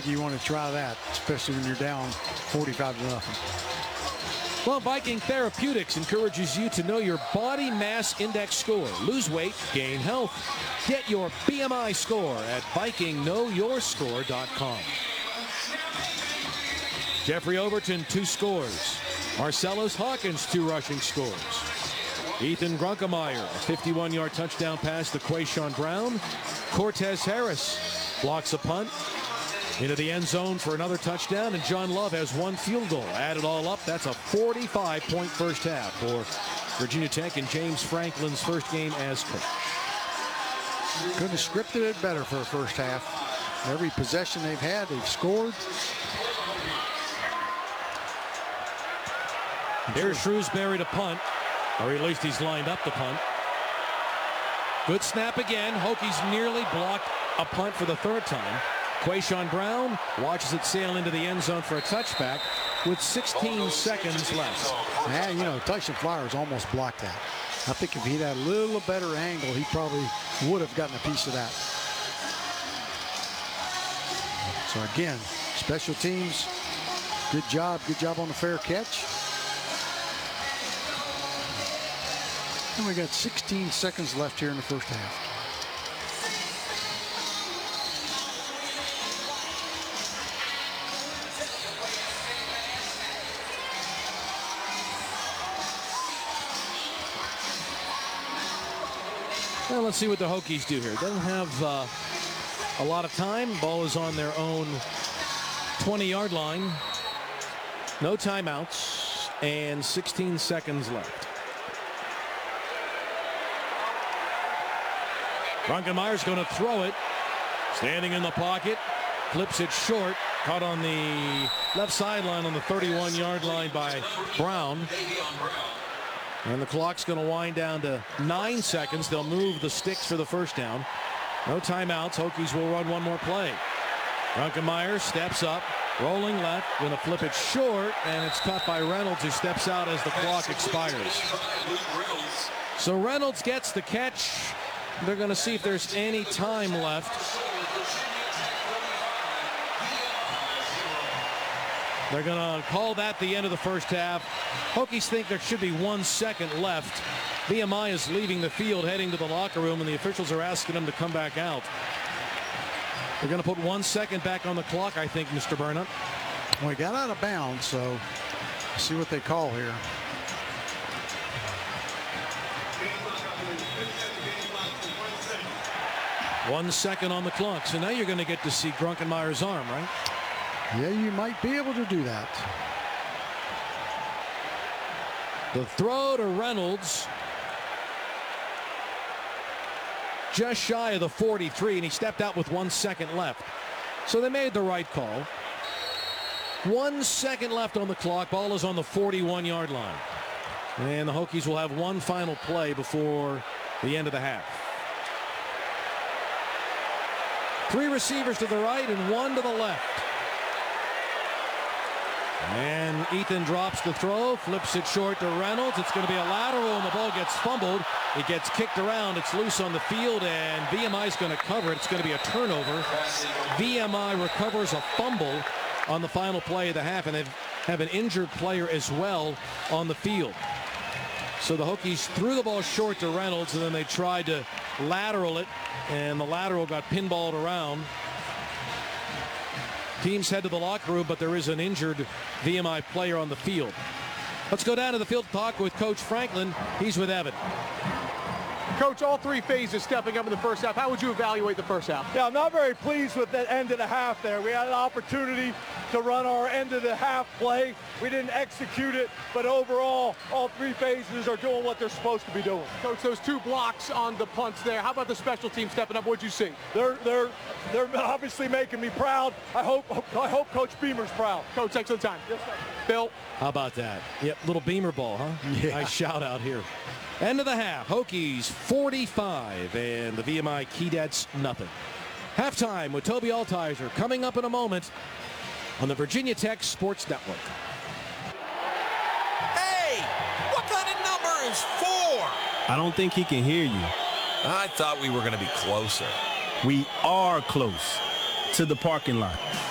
think you want to try that, especially when you're down 45-0. Well, Viking Therapeutics encourages you to know your body mass index score. Lose weight, gain health. Get your BMI score at VikingKnowYourScore.com. Jeffrey Overton, 2 scores. Marcellus Hawkins, 2 rushing scores. Ethan Grunkemeyer, a 51-yard touchdown pass to Quayshawn Brown. Cortez Harris blocks a punt into the end zone for another touchdown, and John Love has 1 field goal. Add it all up, that's a 45-point first half for Virginia Tech and James Franklin's first game as coach. Couldn't have scripted it better for the first half. Every possession they've had, they've scored. Here's Shrewsbury to punt, or at least he's lined up to punt. Good snap again. Hokies nearly blocked a punt for the 3rd time. Quayshawn Brown watches it sail into the end zone for a touchback with 16 seconds left. Man, you know, Tyson Flowers almost blocked that. I think if he'd had a little better angle, he probably would have gotten a piece of that. So again, special teams, good job on the fair catch. And we got 16 seconds left here in the first half. Well, let's see what the Hokies do here. Doesn't have a lot of time. Ball is on their own 20-yard line. No timeouts and 16 seconds left. Grunkenmeyer's going to throw it. Standing in the pocket. Flips it short. Caught on the left sideline on the 31-yard line by Brown. And the clock's going to wind down to 9 seconds. They'll move the sticks for the first down. No timeouts. Hokies will run one more play. Grunkenmeyer steps up, rolling left, going to flip it short, and it's caught by Reynolds, who steps out as the clock expires. So Reynolds gets the catch. They're going to see if there's any time left. They're going to call that the end of the first half. Hokies think there should be 1 second left. VMI is leaving the field, heading to the locker room, and the officials are asking them to come back out. They're going to put 1 second back on the clock, I think, Mr. Burnett. Well, he got out of bounds, so see what they call here. One second on the clock. So now you're going to get to see Grunkenmeyer's arm, right? Yeah, you might be able to do that. The throw to Reynolds. Just shy of the 43, and he stepped out with 1 second left. So they made the right call. 1 second left on the clock. Ball is on the 41-yard line. And the Hokies will have one final play before the end of the half. 3 receivers to the right and 1 to the left. And Ethan drops the throw, flips it short to Reynolds. It's going to be a lateral, and the ball gets fumbled. It gets kicked around. It's loose on the field, and VMI is going to cover it. It's going to be a turnover. VMI recovers a fumble on the final play of the half, and they have an injured player as well on the field. So the Hokies threw the ball short to Reynolds, and then they tried to lateral it, and the lateral got pinballed around. Teams head to the locker room, but there is an injured VMI player on the field. Let's go down to the field to talk with Coach Franklin. He's with Evan. Coach, all 3 phases stepping up in the first half. How would you evaluate the first half? Yeah, I'm not very pleased with that end of the half there. We had an opportunity to run our end of the half play. We didn't execute it, but overall, all 3 phases are doing what they're supposed to be doing. Coach, those 2 blocks on the punts there. How about the special team stepping up? What'd you see? They're obviously making me proud. I hope Coach Beamer's proud. Coach, thanks for the time. Yes, sir. Bill. How about that? Yep, little Beamer ball, huh? Yeah. Nice shout out here. End of the half. Hokies 45 and the VMI Keydets nothing. Halftime with Toby Altizer coming up in a moment on the Virginia Tech Sports Network. Hey, what kind of number is 4? I don't think he can hear you. I thought we were going to be closer. We are close to the parking lot.